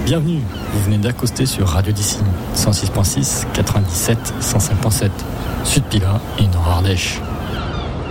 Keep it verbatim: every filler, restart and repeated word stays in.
Bienvenue, vous venez d'accoster sur Radio Dissine, cent six virgule six, quatre-vingt-dix-sept, cent cinq virgule sept, Sud Pilat et Nord Ardèche.